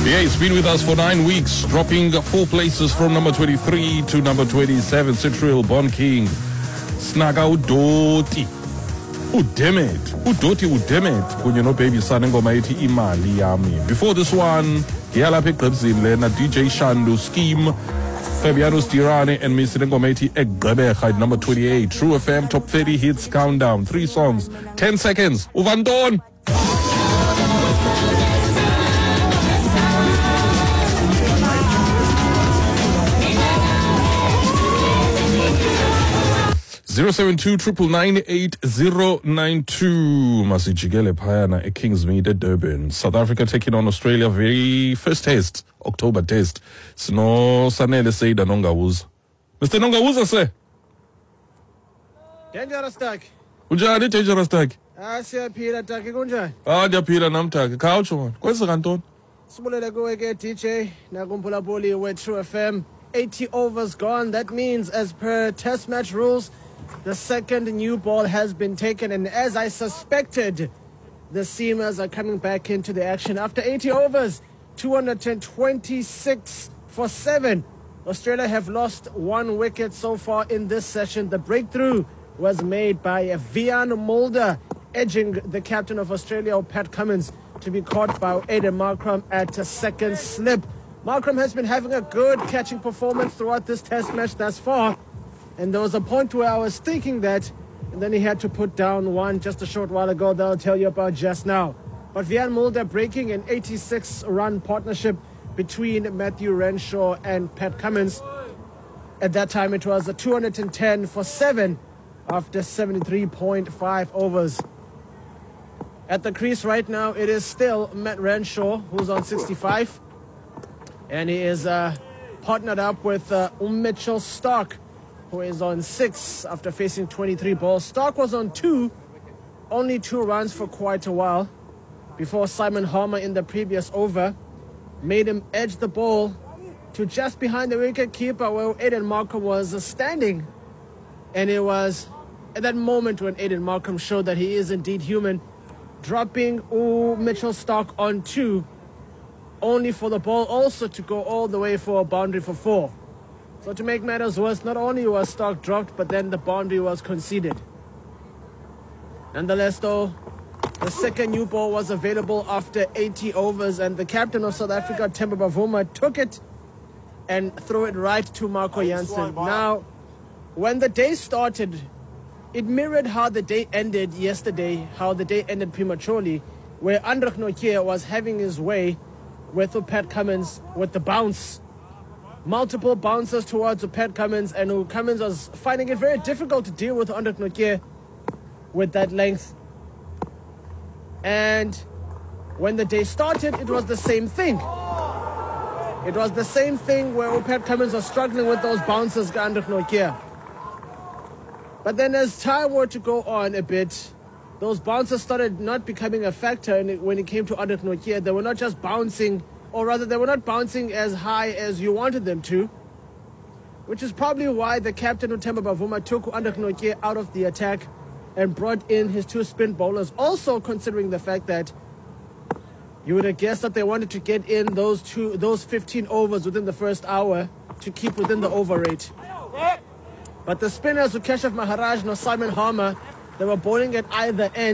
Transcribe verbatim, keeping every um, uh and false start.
Yeah, he's been with us for nine weeks, dropping four places from number twenty-three to number twenty-seven. Citril, Bon King, Snaga Udoti, Udemet, Udoti Udemet, kunye no baby son engoma ethi imali yami. Before this one, ngiyalapha eGqibzini lena D J Shandu, Scheme, Fabiano Stirane and Miss engoma ethi Egqeberha at number twenty-eight. True F M Top thirty Hits Countdown. Three songs, ten seconds. Uvanton. zero seven two nine nine eight zero nine two. Masijigele Payana at Kingsmead at Durban. South Africa taking on Australia. Very first test, October test. Sino Sanele Seida Nongawuza. Mister Nongawuza say. Dangerous tag. Unjani dangerous tag? Ah, siyaphila tag kunjani? Ah, ndiyaphila namtag. Khawutsho man. Kwenza kantoni? Sibulele kuwe ke D J nakumphulaphuli we True F M. eighty overs gone. That means as per test match rules, the second new ball has been taken, and as I suspected, the Seamers are coming back into the action. After eighty overs, two hundred twenty-six for seven. Australia have lost one wicket so far in this session. The breakthrough was made by Wiaan Mulder, edging the captain of Australia, Pat Cummins, to be caught by Aiden Markram at a second slip. Markram has been having a good catching performance throughout this test match thus far. And there was a point where I was thinking that, and then he had to put down one just a short while ago that I'll tell you about just now. But Wiaan Mulder breaking an eighty-six run partnership between Matthew Renshaw and Pat Cummins. At that time, it was a two hundred ten for seven after seventy-three point five overs. At the crease right now, it is still Matt Renshaw, who's on sixty-five. And he is uh, partnered up with uh, Mitchell Starc, who is on six after facing twenty-three balls. Starc was on two, only two runs for quite a while, before Simon Harmer in the previous over made him edge the ball to just behind the wicket keeper where Aiden Markram was uh, standing. And it was at that moment when Aiden Markram showed that he is indeed human, dropping ooh, Mitchell Starc on two, only for the ball also to go all the way for a boundary for four. So to make matters worse, not only was Starc dropped, but then the boundary was conceded. Nonetheless, though, the second new ball was available after eighty overs, and the captain of South Africa, Themba Bavuma, took it and threw it right to Marco Jansen. Now, when the day started, it mirrored how the day ended yesterday, how the day ended prematurely, where Andrich Nortje was having his way with Pat Cummins with the bounce. Multiple bounces towards Pat Cummins, and Cummins was finding it very difficult to deal with Andrich Nortje with that length. And when the day started, it was the same thing. It was the same thing where Pat Cummins was struggling with those bounces, Andrich Nortje. But then as time were to go on a bit, those bounces started not becoming a factor, and when it came to Andrich Nortje, they were not just bouncing, or rather they were not bouncing as high as you wanted them to, which is probably why the captain of Themba Bavuma took Andrich Nortje out of the attack and brought in his two spin bowlers, also considering the fact that you would have guessed that they wanted to get in those two, those fifteen overs within the first hour to keep within the over rate. But the spinners, Keshav Maharaj nor Simon Harmer, they were bowling at either end.